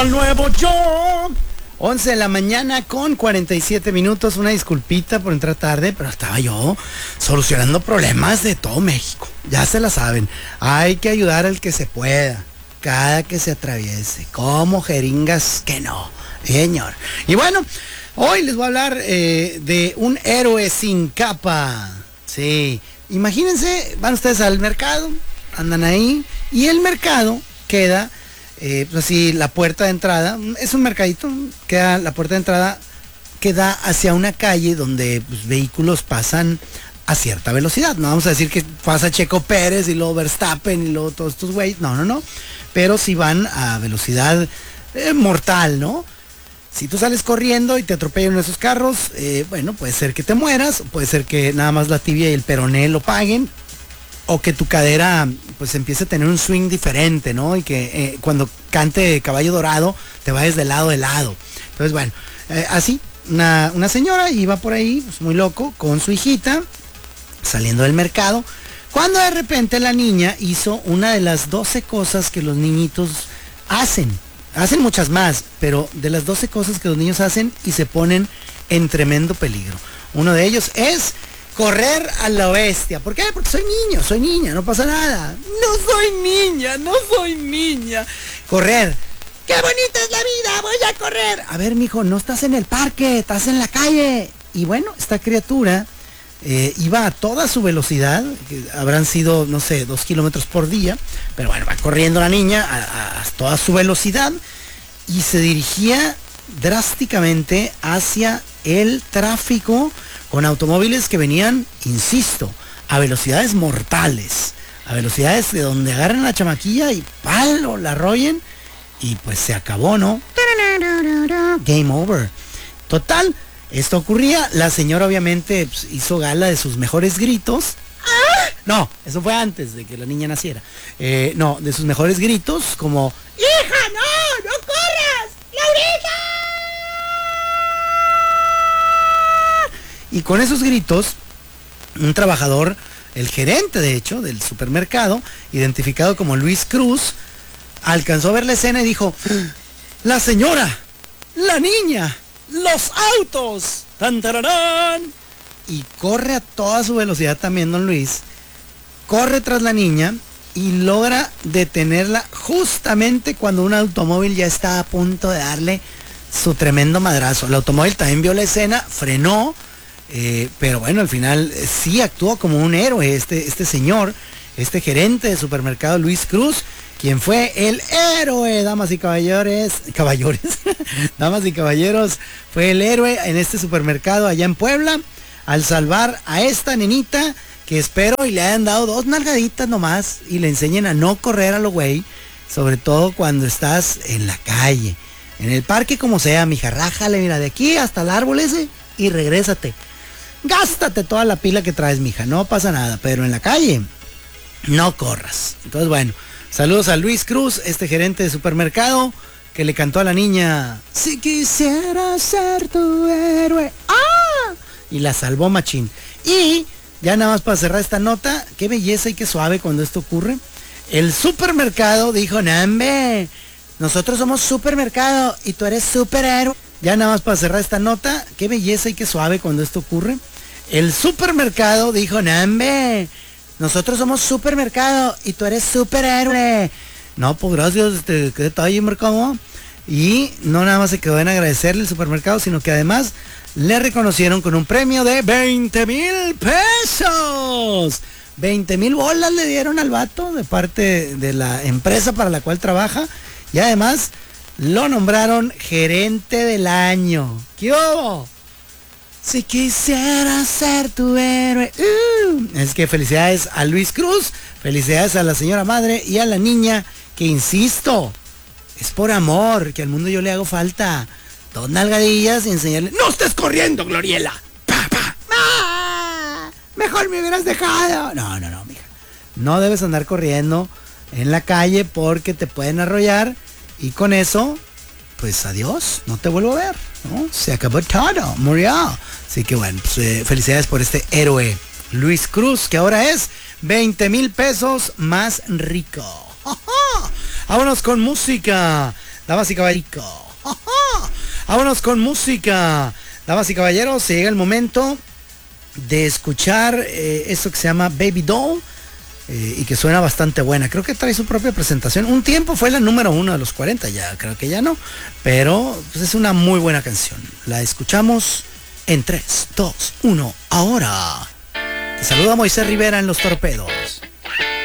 al nuevo yo. 11 de la mañana con 47 minutos. Una disculpita por entrar tarde, pero estaba yo solucionando problemas de todo México. Ya se la saben. Hay que ayudar al que se pueda, cada que se atraviese. Como jeringas que no, señor. Y bueno, hoy les voy a hablar de un héroe sin capa. Sí, imagínense, van ustedes al mercado, andan ahí, y el mercado queda... pues así, la puerta de entrada, es un mercadito, queda la puerta de entrada que da hacia una calle donde pues, vehículos pasan a cierta velocidad. No vamos a decir que pasa Checo Pérez y luego Verstappen y luego todos estos güeyes, no. Pero sí van a velocidad mortal, ¿no? Si tú sales corriendo y te atropellan uno de esos carros, bueno, puede ser que te mueras, puede ser que nada más la tibia y el peroné lo paguen, o que tu cadera pues empiece a tener un swing diferente, ¿no? Y que cuando cante Caballo Dorado te vayas de lado a lado. Entonces, bueno, así, una señora iba por ahí, pues, muy loco, con su hijita, saliendo del mercado, cuando de repente la niña hizo una de las 12 cosas que los niñitos hacen. Hacen muchas más, pero de las 12 cosas que los niños hacen y se ponen en tremendo peligro. Uno de ellos es... correr a la bestia. ¿Por qué? Porque soy niña, no pasa nada. No soy niña. Correr. ¡Qué bonita es la vida! ¡Voy a correr! A ver, mijo, no estás en el parque, estás en la calle. Y bueno, esta criatura iba a toda su velocidad, que habrán sido, no sé, 2 kilómetros por día, pero bueno, va corriendo la niña a toda su velocidad y se dirigía drásticamente hacia el tráfico con automóviles que venían, insisto, a velocidades mortales, a velocidades de donde agarran la chamaquilla y palo, la arrollen y pues se acabó, ¿no? Game over. Total, esto ocurría, la señora obviamente pues, hizo gala de sus mejores gritos. No, eso fue antes de que la niña naciera. No, de sus mejores gritos como ¡hija, no corras! ¡Laurita! Y con esos gritos, un trabajador, el gerente de hecho, del supermercado, identificado como Luis Cruz, alcanzó a ver la escena y dijo, la señora, la niña, los autos, tan tararán. Y corre a toda su velocidad también don Luis, corre tras la niña y logra detenerla justamente cuando un automóvil ya está a punto de darle su tremendo madrazo. El automóvil también vio la escena, frenó, pero bueno, al final sí actuó como un héroe este señor, este gerente de supermercado Luis Cruz, quien fue el héroe, damas y caballeros, damas y caballeros, fue el héroe en este supermercado allá en Puebla, al salvar a esta nenita, que espero y le hayan dado 2 nalgaditas nomás y le enseñen a no correr a lo güey, sobre todo cuando estás en la calle, en el parque como sea, mija, rájale, mira, de aquí hasta el árbol ese y regrésate. Gástate toda la pila que traes, mija, no pasa nada, pero en la calle no corras. Entonces, bueno, saludos a Luis Cruz, este gerente de supermercado, que le cantó a la niña, si quisiera ser tu héroe, ¡ah! Y la salvó machín. Y ya nada más para cerrar esta nota, qué belleza y qué suave cuando esto ocurre. El supermercado dijo, nambe, nosotros somos supermercado y tú eres superhéroe. Ya nada más para cerrar esta nota, qué belleza y qué suave cuando esto ocurre. El supermercado dijo, nambe, nosotros somos supermercado y tú eres superhéroe. No, pues gracias, qué detalle, mercado. Y no nada más se quedó en agradecerle el supermercado, sino que además le reconocieron con un premio de 20,000 pesos. 20,000 bolas le dieron al vato de parte de la empresa para la cual trabaja. Y además lo nombraron gerente del año. ¿Qué hubo? Si quisiera ser tu héroe. Es que felicidades a Luis Cruz, felicidades a la señora madre y a la niña, que insisto, es por amor, que al mundo yo le hago falta 2 nalgadillas y enseñarle, ¡no estés corriendo, Gloriela! ¡Pa, pa! ¡Ah! Mejor me hubieras dejado. No, mija. No debes andar corriendo en la calle porque te pueden arrollar y con eso, pues adiós, no te vuelvo a ver, ¿no? Se acabó todo, murió. Así que bueno, pues, felicidades por este héroe Luis Cruz, que ahora es 20,000 pesos más rico. ¡Ja, ja! Vámonos con música. Damas y caballeros. Vámonos con música. Damas y caballeros, se llega el momento de escuchar esto que se llama Baby Doll. Y que suena bastante buena. Creo que trae su propia presentación. Un tiempo fue la número 1 de los 40, ya creo que ya no. Pero pues, es una muy buena canción. La escuchamos en 3, 2, 1, ahora. Te saluda Moisés Rivera en Los Torpedos.